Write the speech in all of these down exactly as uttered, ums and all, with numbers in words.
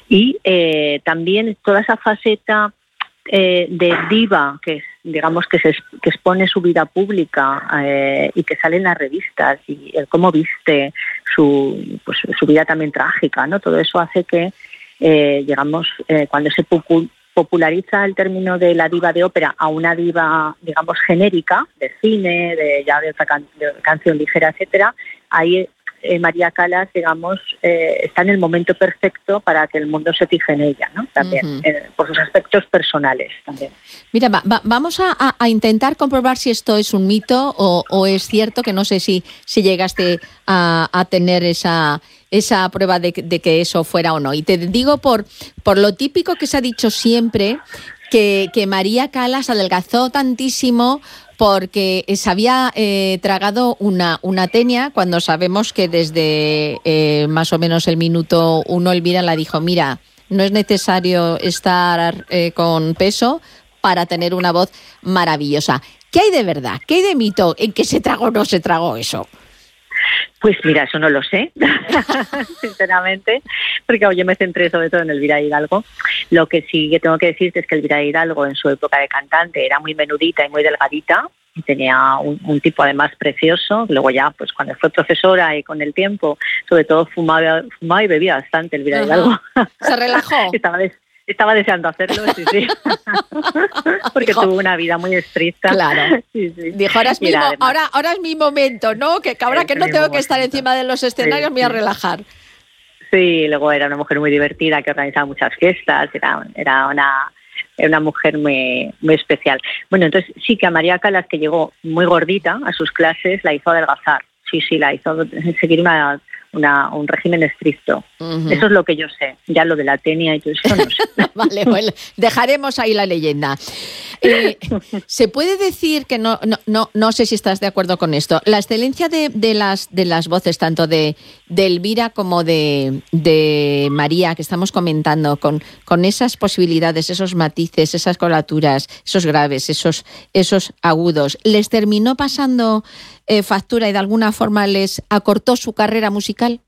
Y eh, también toda esa faceta eh, de diva, que digamos que se que expone su vida pública eh, y que sale en las revistas, y el cómo viste su, pues, su vida también trágica, ¿no? Todo eso hace que, eh, digamos, eh, cuando se popu- populariza el término de la diva de ópera a una diva, digamos, genérica, de cine, de ya de otra can- de canción ligera, etcétera, ahí eh, María Callas, digamos, eh, está en el momento perfecto para que el mundo se fije en ella, ¿no? También, uh-huh. eh, por sus aspectos personales también. Mira, va, va, vamos a, a, a intentar comprobar si esto es un mito o, o es cierto, que no sé si, si llegaste a, a tener esa, esa prueba de, de que eso fuera o no. Y te digo por, por lo típico que se ha dicho siempre, que, que María Callas adelgazó tantísimo porque se había eh, tragado una, una tenia, cuando sabemos que desde eh, más o menos el minuto uno Elvira la dijo, mira, no es necesario estar eh, con peso para tener una voz maravillosa. ¿Qué hay de verdad? ¿Qué hay de mito en que se tragó o no se tragó eso? Pues mira, eso no lo sé, sinceramente, porque yo me centré sobre todo en Elvira Hidalgo. Lo que sí que tengo que decirte es que Elvira Hidalgo en su época de cantante era muy menudita y muy delgadita, y tenía un, un tipo además precioso. Luego ya, pues cuando fue profesora y con el tiempo, sobre todo fumaba, fumaba y bebía bastante Elvira Hidalgo. Se relajó. Estaba des- Estaba deseando hacerlo, sí, sí. Porque dijo, tuvo una vida muy estricta. Claro. Sí, sí. Dijo, ahora es, mi mo- ahora, ahora es mi momento, ¿no? Que ahora que no tengo momento. que estar encima de los escenarios, sí, me voy a relajar. Sí, luego era una mujer muy divertida que organizaba muchas fiestas, era, era una... Era una mujer muy, muy especial. Bueno, entonces sí que a María Callas, que llegó muy gordita a sus clases, la hizo adelgazar. Sí, sí, la hizo seguir una, una, un régimen estricto. Uh-huh. Eso es lo que yo sé. Ya lo de la tenia y todo eso no sé. Vale, bueno, dejaremos ahí la leyenda. Eh, ¿Se puede decir que no, no, no, no sé si estás de acuerdo con esto? La excelencia de, de las de las voces, tanto de, de Elvira como de, de María, que estamos comentando, con, con esas posibilidades, esos matices, esas colaturas, esos graves, esos, esos agudos, ¿les terminó pasando eh, factura y de alguna forma les acortó su carrera musical?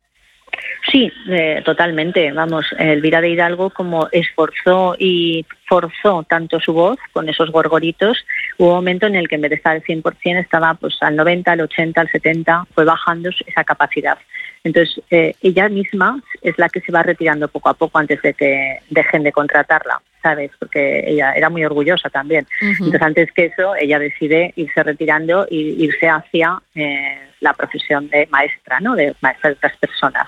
Sí, eh, totalmente. Vamos, Elvira de Hidalgo, como esforzó y forzó tanto su voz con esos gorgoritos, hubo un momento en el que en vez de estar al cien por ciento estaba pues al noventa, al ochenta, al setenta, fue bajando esa capacidad. Entonces, eh, ella misma es la que se va retirando poco a poco antes de que dejen de contratarla, ¿sabes? Porque ella era muy orgullosa también. Uh-huh. Entonces, antes que eso, ella decide irse retirando e irse hacia eh, la profesión de maestra, ¿no? De maestra de otras personas.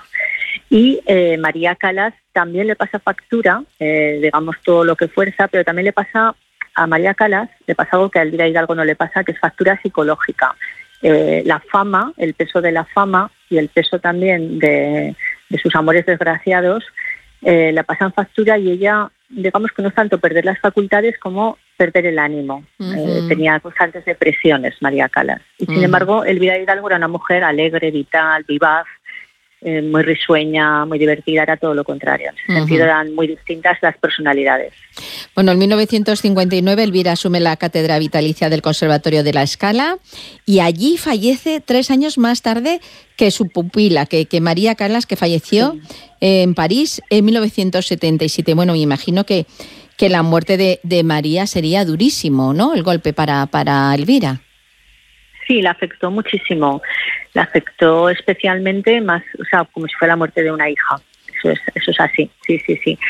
Y eh, María Callas también le pasa factura, eh, digamos todo lo que fuerza, pero también le pasa a María Callas, le pasa algo que a Elvira Hidalgo no le pasa, que es factura psicológica. Eh, la fama, el peso de la fama y el peso también de, de sus amores desgraciados eh, le pasan factura, y ella, digamos que no es tanto perder las facultades como perder el ánimo. Uh-huh. Eh, tenía constantes depresiones María Callas. Y sin uh-huh. embargo, Elvira Hidalgo era una mujer alegre, vital, vivaz, Eh, muy risueña, muy divertida, era todo lo contrario. En ese uh-huh. sentido eran muy distintas las personalidades. Bueno, en mil novecientos cincuenta y nueve Elvira asume la cátedra vitalicia del Conservatorio de La Scala y allí fallece tres años más tarde que su pupila, que, que María Callas, que falleció sí. eh, en París en mil novecientos setenta y siete. Bueno, me imagino que, que la muerte de, de María sería durísimo, ¿no? El golpe para, para Elvira. Sí, la afectó muchísimo. La afectó especialmente más, o sea, como si fuera la muerte de una hija. Eso es, eso es así, sí, sí, sí.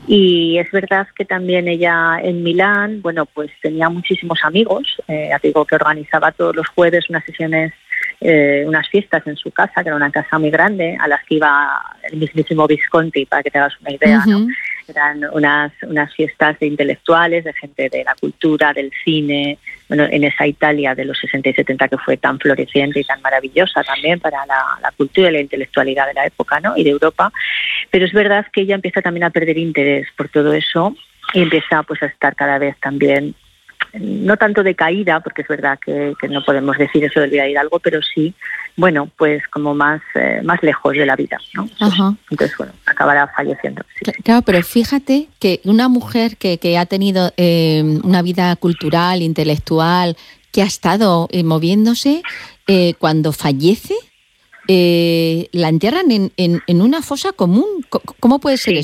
Y es verdad que también ella en Milán, bueno, pues tenía muchísimos amigos. Eh, ya digo que organizaba todos los jueves unas sesiones, eh, unas fiestas en su casa, que era una casa muy grande, a las que iba el mismísimo Visconti, para que te hagas una idea, uh-huh. ¿no? Eran unas, unas fiestas de intelectuales, de gente de la cultura, del cine, bueno, en esa Italia de los sesenta y setenta que fue tan floreciente y tan maravillosa también para la, la cultura y la intelectualidad de la época, ¿no? Y de Europa. Pero es verdad que ella empieza también a perder interés por todo eso y empieza pues a estar cada vez también, no tanto de caída, porque es verdad que, que no podemos decir eso de Elvira Hidalgo, pero sí, bueno, pues como más, eh, más lejos de la vida, ¿no? Ajá. Entonces, bueno, acabará falleciendo. Sí, sí. Claro, pero fíjate que una mujer que, que ha tenido eh, una vida cultural, intelectual, que ha estado eh, moviéndose, eh, cuando fallece, eh, la entierran en, en, en una fosa común. ¿Cómo puede ser sí.